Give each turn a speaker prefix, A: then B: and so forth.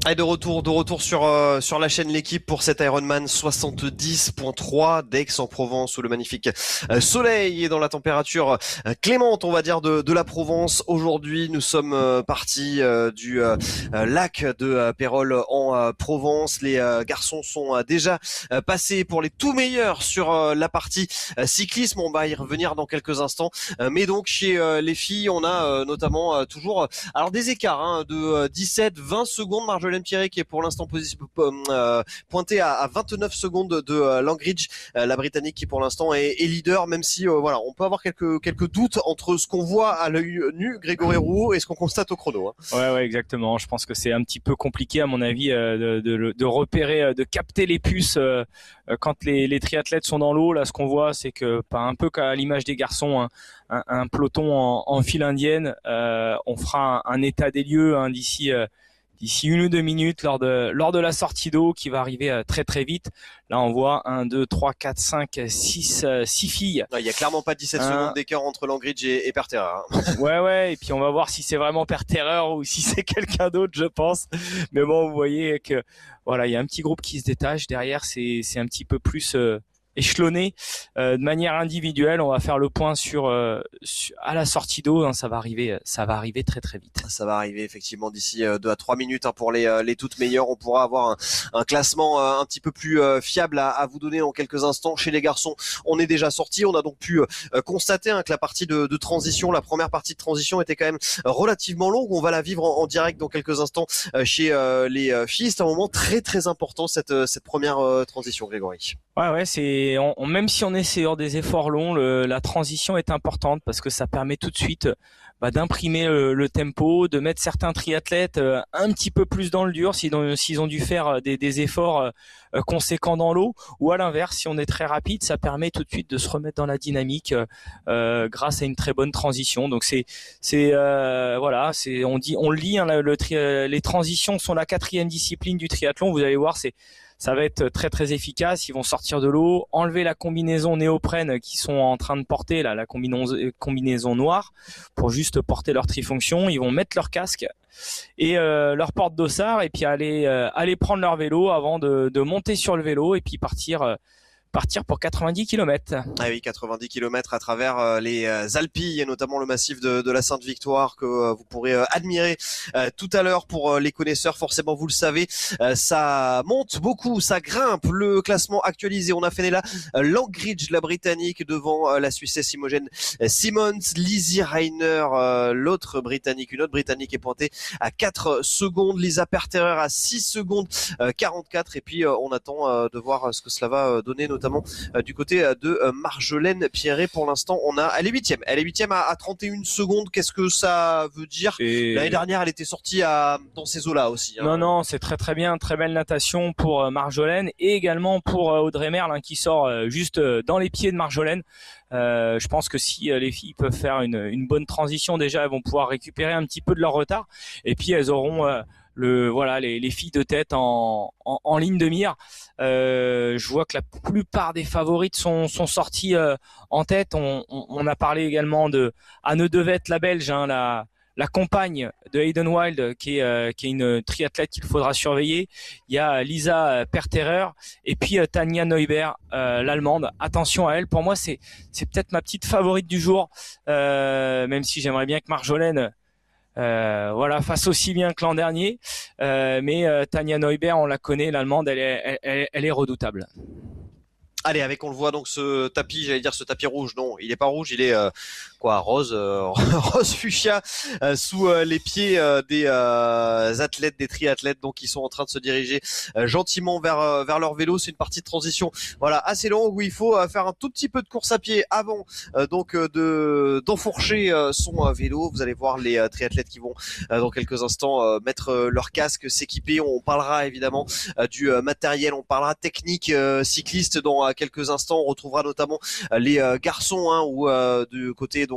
A: Et de retour sur la chaîne L'équipe pour cet Ironman 70.3 d'Aix-en-Provence où le magnifique soleil est dans la température clémente, on va dire, de la Provence. Aujourd'hui, nous sommes partis du lac de Pérols en Provence. Les garçons sont déjà passés pour les tout meilleurs sur la partie cyclisme. On va y revenir dans quelques instants. Mais donc, chez les filles, on a notamment toujours alors des écarts de 17-20 secondes. Marjolaine Pierret qui est pour l'instant pointée à 29 secondes de Langridge, la Britannique qui pour l'instant est leader, même si voilà, on peut avoir quelques doutes entre ce qu'on voit à l'œil nu, Grégory Rouault, et ce qu'on constate au chrono.
B: Ouais, exactement. Je pense que c'est un petit peu compliqué à mon avis de repérer, de capter les puces quand les triathlètes sont dans l'eau. Là, ce qu'on voit, c'est que pas un peu qu'à l'image des garçons, un peloton en file indienne. On fera un état des lieux d'ici 1 ou 2 minutes lors de la sortie d'eau qui va arriver très très vite. Là, on voit 1, 2, 3, 4, 5, 6 filles.
A: Il y a clairement pas 17 secondes d'écart entre Langridge et Perterer.
B: Ouais. Et puis on va voir si c'est vraiment Perterer ou si c'est quelqu'un d'autre, je pense. Mais bon, vous voyez que voilà, il y a un petit groupe qui se détache. Derrière, c'est un petit peu plus échelonné de manière individuelle. On va faire le point à la sortie d'eau. Ça va arriver très très vite.
A: Ça va arriver effectivement d'ici 2 à 3 minutes pour les toutes meilleures. On pourra avoir un classement un petit peu plus fiable à vous donner dans quelques instants. Chez les garçons, on est déjà sorti. On a donc pu constater que la partie de transition, la première partie de transition était quand même relativement longue. On va la vivre en direct dans quelques instants chez les filles. C'est un moment très très important cette première transition, Grégory.
B: Ouais, même si on est sur des efforts longs, la transition est importante parce que ça permet tout de suite d'imprimer le tempo, de mettre certains triathlètes un petit peu plus dans le dur s'ils ont dû faire des efforts conséquents dans l'eau, ou à l'inverse, si on est très rapide, ça permet tout de suite de se remettre dans la dynamique grâce à une très bonne transition. Donc on le dit, les transitions sont la 4e discipline du triathlon. Vous allez voir, ça va être très très efficace. Ils vont sortir de l'eau, enlever la combinaison néoprène qu'ils sont en train de porter, la combinaison noire, pour juste porter leur trifonction. Ils vont mettre leur casque et leur porte-dossard, et puis aller prendre leur vélo avant de monter sur le vélo et puis partir pour 90 km.
A: Ah oui, 90 km à travers les Alpilles et notamment le massif de la Sainte-Victoire que vous pourrez admirer tout à l'heure. Pour les connaisseurs, forcément vous le savez, ça monte beaucoup, ça grimpe. Le classement actualisé, on a fait là Langridge, la Britannique, devant la Suissesse Imogen Simmons. Lizzie Reiner, une autre Britannique est pointée à 4 secondes. Lisa Perterer à 6 secondes 44. Et puis on attend de voir ce que cela va donner, notamment du côté de Marjolaine Pierret. Pour l'instant, elle est 8e. Elle est 8e à 31 secondes. Qu'est-ce que ça veut dire? L'année dernière, elle était sortie dans ces eaux-là aussi.
B: Non, c'est très très bien. Très belle natation pour Marjolaine, et également pour Audrey Merle qui sort juste dans les pieds de Marjolaine. Je pense que si les filles peuvent faire une bonne transition, déjà elles vont pouvoir récupérer un petit peu de leur retard, et puis elles auront les filles de tête en ligne de mire. Je vois que la plupart des favorites sont sorties en tête. On a parlé également de Anne Devet, la Belge, la compagne de Hayden Wild, qui est une triathlète qu'il faudra surveiller. Il y a Lisa Perterer et puis Tanja Neuber, l'allemande. Attention à elle. Pour moi, c'est peut-être ma petite favorite du jour, même si j'aimerais bien que Marjolaine fasse aussi bien que l'an dernier. Mais Tanja Neuber, on la connaît, l'allemande, elle est redoutable.
A: Allez, on le voit donc ce tapis rouge. Non, il est pas rouge, il est rose, rose fuchsia sous les pieds des athlètes, des triathlètes, donc ils sont en train de se diriger gentiment vers leur vélo. C'est une partie de transition assez longue où il faut faire un tout petit peu de course à pied avant d'enfourcher son vélo. Vous allez voir les triathlètes qui vont dans quelques instants mettre leur casque, s'équiper. On parlera évidemment du matériel, on parlera technique cycliste dans quelques instants. On retrouvera notamment les garçons ou du côté